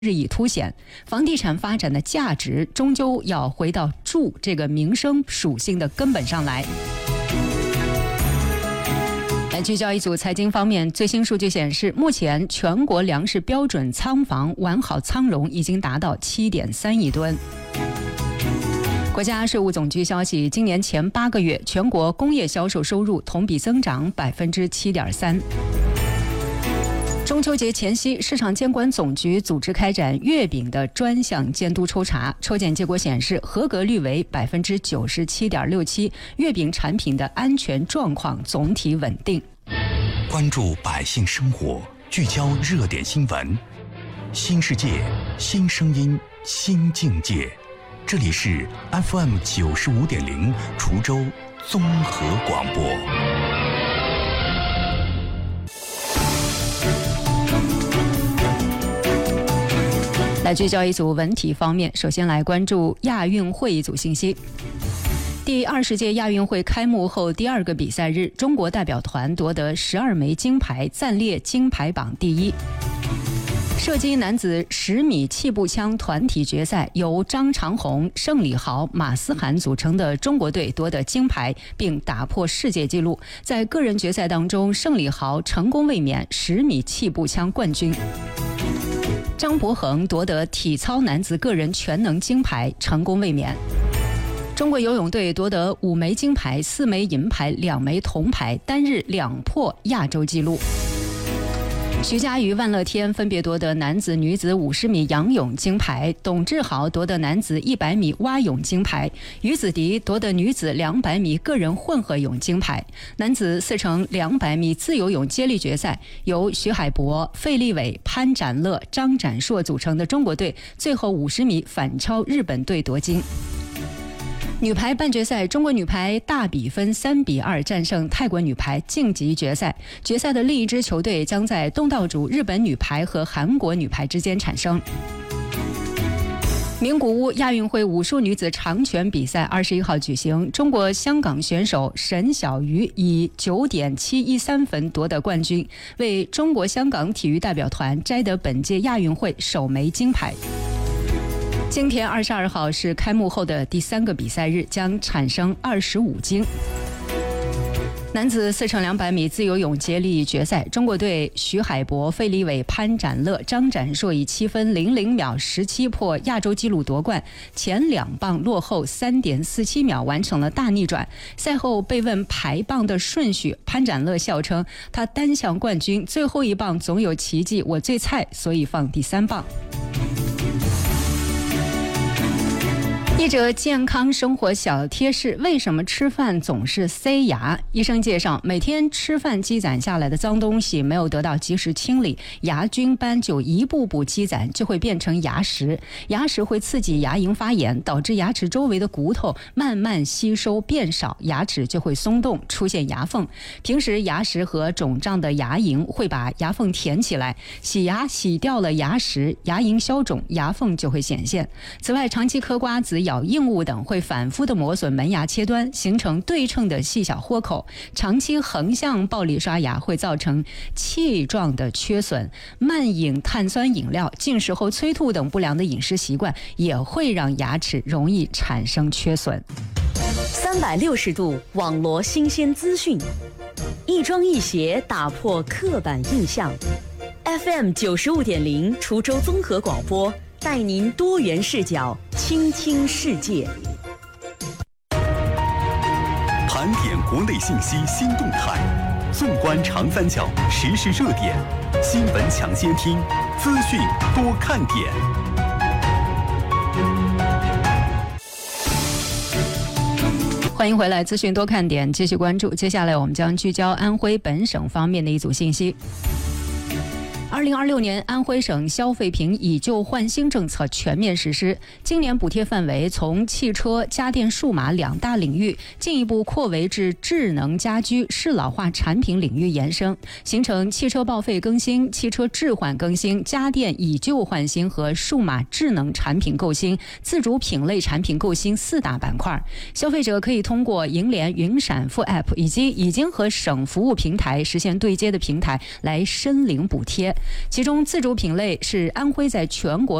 日益凸显，房地产发展的价值终究要回到住这个民生属性的根本上来。来聚焦一组财经方面，最新数据显示，目前全国粮食标准仓房完好仓容已经达到7.3亿吨。国家税务总局消息，今年前8个月，全国工业销售收入同比增长7.3%。中秋节前夕，市场监管总局组织开展月饼的专项监督抽查，抽检结果显示，合格率为97.67%，月饼产品的安全状况总体稳定。 关注百姓生活，聚焦热点新闻，新世界，新声音，新境界。这里是 FM 95.0滁州综合广播。 来聚焦一组文体方面，首先来关注亚运会一组信息。第20届亚运会开幕后第2个比赛日，中国代表团夺得12枚金牌，暂列金牌榜第1。射击男子10米气步枪团体决赛，由张长虹、盛礼豪、马思涵组成的中国队夺得金牌，并打破世界纪录。在个人决赛当中，盛礼豪成功卫冕10米气步枪冠军。张博恒夺得体操男子个人全能金牌，成功卫冕。中国游泳队夺得5枚金牌、4枚银牌、2枚铜牌，单日2破亚洲纪录。徐嘉余、万乐天分别夺得男子、女子50米仰泳金牌，董志豪夺得男子100米蛙泳金牌，于子迪夺得女子200米个人混合泳金牌。男子4乘200米自由泳接力决赛，由徐海博、费立伟、潘展乐、张展硕组成的中国队最后50米反超日本队夺金。女排半决赛，中国女排大比分3-2战胜泰国女排，晋级决赛。决赛的另一支球队将在东道主日本女排和韩国女排之间产生。名古屋亚运会武术女子长拳比赛21号举行，中国香港选手沈小鱼以9.713分夺得冠军，为中国香港体育代表团摘得本届亚运会首枚金牌。今天22号是开幕后的第3个比赛日，将产生25金。男子4乘200米自由泳接力决赛，中国队徐海博、费立伟、潘展乐、张展硕以7分00秒17破亚洲纪录夺冠，前2棒落后3.47秒完成了大逆转。赛后被问排棒的顺序，潘展乐笑称他单项冠军，最后一棒总有奇迹，我最菜，所以放第3棒。一则健康生活小贴士：为什么吃饭总是塞牙？医生介绍，每天吃饭积攒下来的脏东西没有得到及时清理，牙菌斑就一步步积攒，就会变成牙石。牙石会刺激牙龈发炎，导致牙齿周围的骨头慢慢吸收变少，牙齿就会松动，出现牙缝。平时牙石和肿胀的牙龈会把牙缝填起来，洗牙洗掉了牙石，牙龈消肿，牙缝就会显现。此外，长期嗑瓜子、咬硬物等会反复的磨损门牙切端，形成对称的细小豁口。长期横向暴力刷牙会造成气状的缺损。慢饮碳酸饮料、进食后催吐等不良的饮食习惯也会让牙齿容易产生缺损。 360度网罗新鲜资讯，一庄一协打破刻板印象。FM 95.0滁州综合广播，带您多元视角倾听世界。 盘点国内信息新动态，纵观长三角时事热点，新闻抢先听，资讯多看点。 欢迎回来，资讯多看点，继续关注。接下来我们将聚焦安徽本省方面的一组信息。2026年，安徽省消费品以旧换新政策全面实施。今年补贴范围从汽车、家电、数码2大领域进一步扩围至智能家居、适老化产品领域延伸，形成汽车报废更新、汽车置换更新、家电以旧换新和数码智能产品购新、自主品类产品购新4大板块。消费者可以通过银联云闪付 App 以及已经和省服务平台实现对接的平台来申领补贴。 其中自主品类是安徽在全国